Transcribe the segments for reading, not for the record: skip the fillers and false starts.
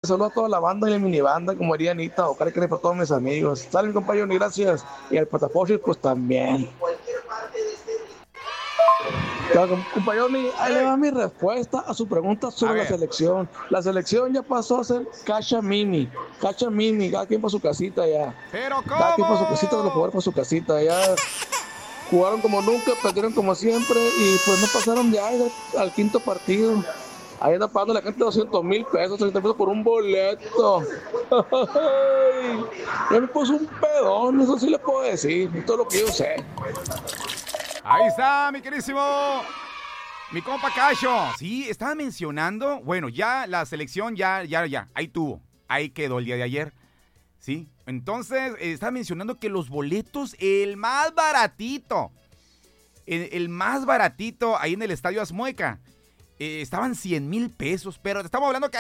saludo a toda la banda y la minibanda, como diría Anita, o cara que para todos mis amigos. Sale mi compañero, y gracias. Y al Patapochis, pues también. Claro, compañero, ahí le va mi respuesta a su pregunta A sobre la ver. selección. La selección ya pasó a ser Cacha Mini. Cacha Mini, cada quien para su casita ya. ¿Pero Cada quien para su casita, de los cómo? jugadores para su casita. Ya jugaron como nunca, perdieron como siempre y pues no pasaron ya al quinto partido. Ahí anda pagando la gente 200,000 pesos, 30 pesos por un boleto. Ay, ya me puso un pedón, eso sí le puedo decir, todo lo que yo sé. Ahí está, mi querísimo. Mi compa Cacho. Sí, estaba mencionando. Bueno, ya la selección ya. Ahí tuvo. Ahí quedó el día de ayer. Sí. Entonces, estaba mencionando que los boletos, el más baratito. El más baratito ahí en el Estadio Azmueca. Estaban 100,000 pesos. Pero te estamos hablando que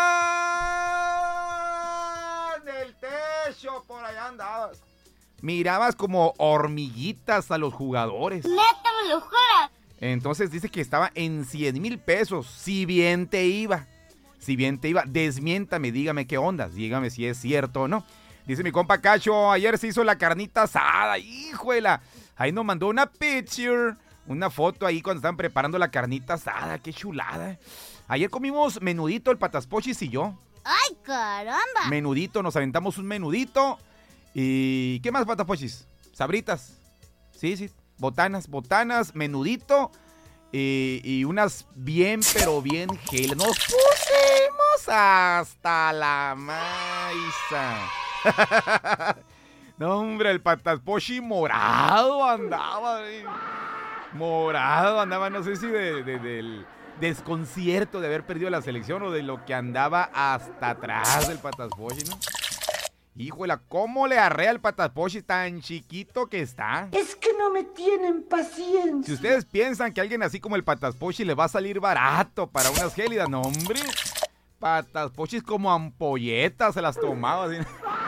allá en el techo, por allá andabas. Mirabas como hormiguitas a los jugadores. ¡Neta, me lo juras! Entonces dice que estaba en 100,000 pesos. Si bien te iba. Si bien te iba. Desmiéntame, dígame qué onda. Dígame si es cierto o no. Dice mi compa Cacho, ayer se hizo la carnita asada. ¡Híjuela! Ahí nos mandó una picture. Una foto ahí cuando estaban preparando la carnita asada. ¡Qué chulada! Ayer comimos menudito, el Pataspochis y yo. ¡Ay, caramba! Menudito, nos aventamos un menudito. ¿Y qué más, Patapochis? Sabritas. Sí. Botanas, menudito. Y unas bien, pero bien gel. Nos pusimos hasta la maíza. No, hombre, el Pataspochi morado andaba. Morado andaba, no sé si del desconcierto de haber perdido la selección o de lo que andaba hasta atrás del Pataspochi, ¿no? Híjola, ¿cómo le arrea el Pataspochi tan chiquito que está? Es que no me tienen paciencia. Si ustedes piensan que alguien así como el Pataspochi le va a salir barato para unas gélidas, no, hombre. Pataspochis como ampolletas se las tomaba. ¿Sí?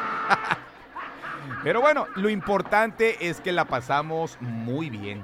Pero bueno, lo importante es que la pasamos muy bien.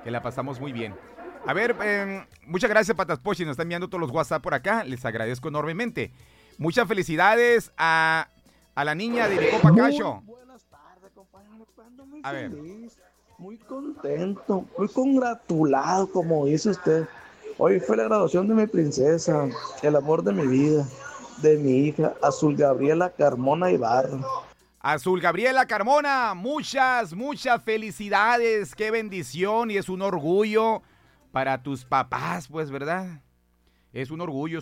A ver, muchas gracias, Pataspochi. Nos están enviando todos los WhatsApp por acá. Les agradezco enormemente. Muchas felicidades a la niña de mi compa Cacho. Buenas tardes, compañero. Ando muy A ver. feliz, muy contento, muy congratulado, como dice usted. Hoy fue la graduación de mi princesa, el amor de mi vida, de mi hija, Azul Gabriela Carmona Ibarra. Azul Gabriela Carmona, muchas felicidades. Qué bendición y es un orgullo para tus papás, pues, ¿verdad? Es un orgullo.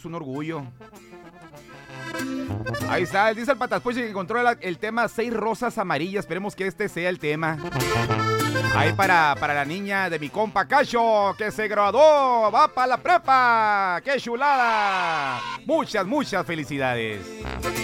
Ahí está, dice el Pataspochi que encontró el tema 6 rosas amarillas. Esperemos que este sea el tema. Ahí para la niña de mi compa Cacho, que se graduó, va para la prepa. ¡Qué chulada! Muchas felicidades.